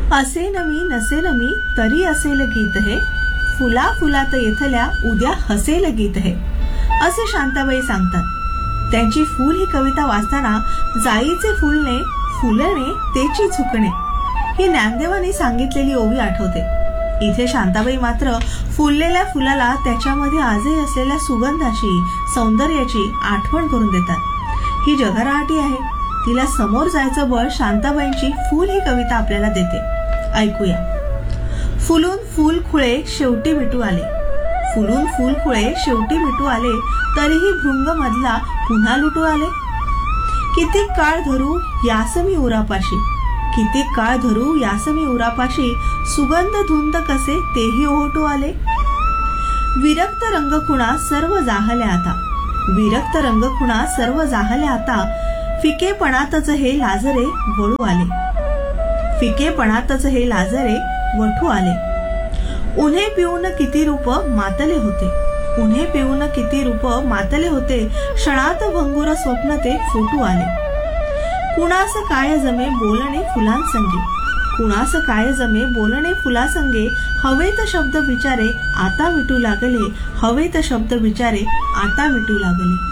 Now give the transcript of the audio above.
असेन मी नसेल मी तरी असेल गीत हे, फुला फुलात येथल्या उद्या हसेल गीत हे, असे शांताबाई सांगतात. त्यांची फूल ही कविता वाचताना जाईचे फुलणे फुलणे तेची झुकणे ही ज्ञानदेवांनी सांगितलेली ओवी आठवते. इथे शांताबाई मात्र फुललेल्या फुलाला त्याच्यामध्ये आजही असलेल्या सुगंधाची सौंदर्याची आठवण करून देतात. ही जगराहाटी आहे. तिला समोर जायचं बळ शांताबाईंची फूल ही कविता आपल्याला देते. ऐकूया. फुलून फूल खुळे शेवटी मिटू आले, फुलून फूल खुळे शेवटी मिटू आले, तरीही भृंग मधला पुन्हा लुटू आले. किती काळ धरू यासमी उरापाशी, किती काळ धरू यासमी उरापाशी, सुगंध धुंद कसे तेही ओहोटू आले. विरक्त रंगखुणा सर्व जाहल्या आता, विरक्त रंगखुणा सर्व जाहल्या आता, फिकेपणातच हे लाजरे वळू आले, फिकेपणातच हे लाजरे वठू आले. उन्हे पिऊन किती रूप मातले होते, उन्हे पिऊन किती रूप मातले होते, क्षणात भंगुर स्वप्न ते फुटू आले. कुणास काय जमे बोलणे फुलांसंगे, कुणास काय जमे बोलणे फुलासंगे, हवेत शब्द विचारे आता मिटू लागले, हवेत शब्द विचारे आता मिटू लागले.